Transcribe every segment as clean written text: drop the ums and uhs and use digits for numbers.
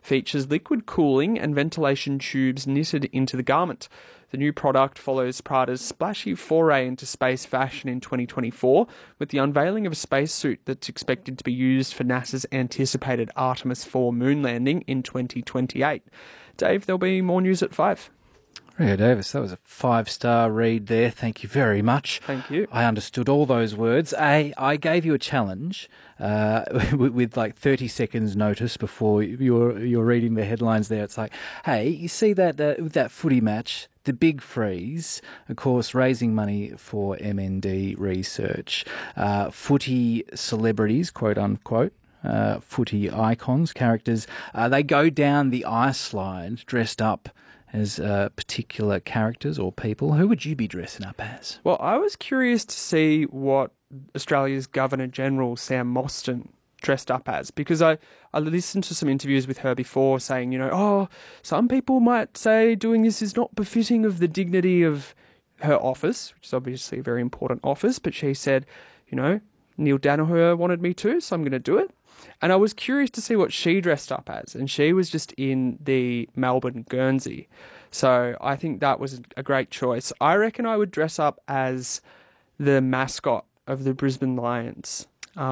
features liquid cooling and ventilation tubes knitted into the garment. The new product follows Prada's splashy foray into space fashion in 2024 with the unveiling of a spacesuit that's expected to be used for NASA's anticipated Artemis 4 moon landing in 2028. Dave, there'll be more news at 5. Rio Davis, that was a 5-star read there. Thank you very much. Thank you. I understood all those words. I gave you a challenge with like 30 seconds notice before you're reading the headlines there. It's like, hey, you see that footy match, the big freeze, of course, raising money for MND research. Footy celebrities, quote unquote. Footy icons, characters, they go down the ice slide dressed up as particular characters or people. Who would you be dressing up as? Well, I was curious to see what Australia's Governor-General, Sam Mostyn, dressed up as, because I listened to some interviews with her before saying, some people might say doing this is not befitting of the dignity of her office, which is obviously a very important office, but she said, Neil Daniher wanted me to, so I'm going to do it. And I was curious to see what she dressed up as, and she was just in the Melbourne Guernsey. So I think that was a great choice. I reckon I would dress up as the mascot of the Brisbane Lions.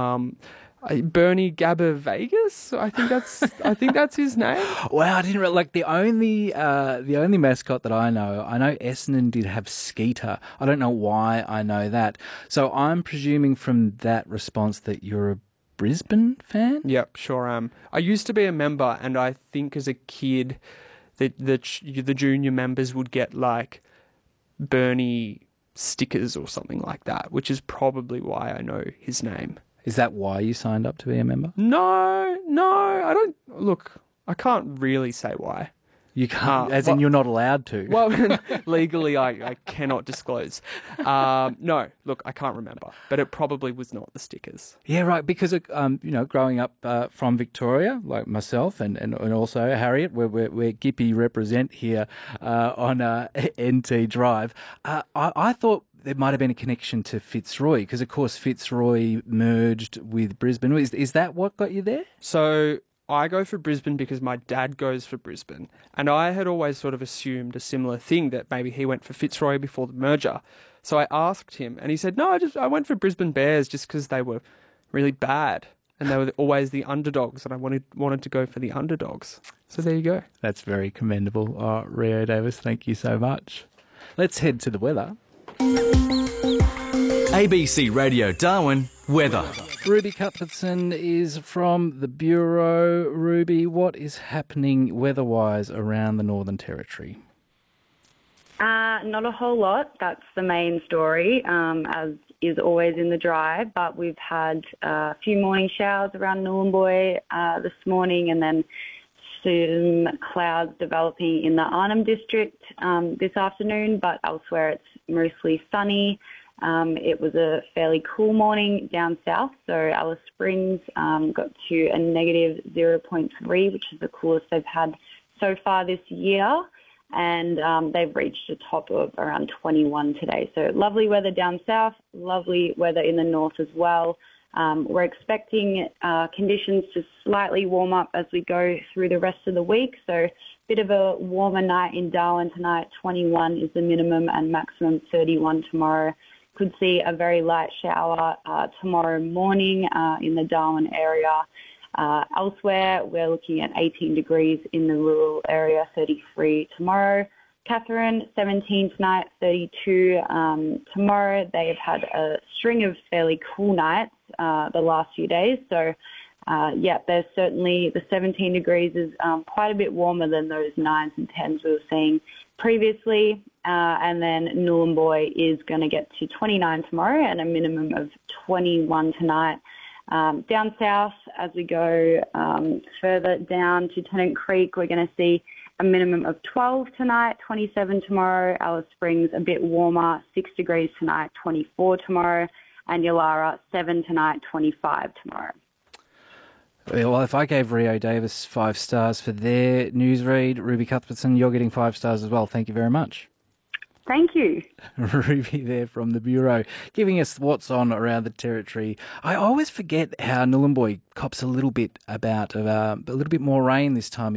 Bernie Gabba Vegas, I think that's his name. Wow, I didn't realize, the only mascot that I know Essendon did have Skeeter. I don't know why I know that. So I'm presuming from that response that you're a Brisbane fan? Yep, sure am. I used to be a member, and I think as a kid, the junior members would get like Bernie stickers or something like that, which is probably why I know his name. Is that why you signed up to be a member? No, I don't. Look, I can't really say why. You can't, in you're not allowed to. Well, legally, I cannot disclose. No, look, I can't remember, but it probably was not the stickers. Yeah, right. Because growing up from Victoria, like myself, and also Harriet, where Gippy represent here on NT Drive, I thought there might have been a connection to Fitzroy, because of course Fitzroy merged with Brisbane. Is that what got you there? So I go for Brisbane because my dad goes for Brisbane, and I had always sort of assumed a similar thing, that maybe he went for Fitzroy before the merger. So I asked him, and he said, no, I went for Brisbane Bears just because they were really bad, and they were always the underdogs, and I wanted to go for the underdogs. So there you go. That's very commendable, Rio Davis. Thank you so much. Let's head to the weather. ABC Radio Darwin weather. Ruby Cuthbertson is from the Bureau. Ruby, what is happening weather-wise around the Northern Territory? Not a whole lot. That's the main story, as is always in the drive. But we've had a few morning showers around Nhulunbuy this morning, and then some clouds developing in the Arnhem District this afternoon. But elsewhere, it's mostly sunny. It was a fairly cool morning down south, so Alice Springs got to a negative 0.3, which is the coolest they've had so far this year, and they've reached a top of around 21 today. So lovely weather down south, lovely weather in the north as well. We're expecting conditions to slightly warm up as we go through the rest of the week, so bit of a warmer night in Darwin tonight. 21 is the minimum and maximum 31 tomorrow. Could see a very light shower tomorrow morning in the Darwin area. Elsewhere, we're looking at 18 degrees in the rural area, 33 tomorrow. Katherine, 17 tonight, 32 tomorrow. They have had a string of fairly cool nights the last few days. So, there's certainly the 17 degrees is quite a bit warmer than those 9s and 10s we were seeing previously. And then Nhulunbuy is going to get to 29 tomorrow and a minimum of 21 tonight. Down south, as we go further down to Tennant Creek, we're going to see a minimum of 12 tonight, 27 tomorrow. Alice Springs a bit warmer, 6 degrees tonight, 24 tomorrow. And Yulara, 7 tonight, 25 tomorrow. Well, if I gave Rio Davis 5 stars for their newsread, Ruby Cuthbertson, you're getting 5 stars as well. Thank you very much. Thank you. Ruby there from the Bureau, giving us what's on around the Territory. I always forget how Nhulunbuy cops a little bit more rain this time of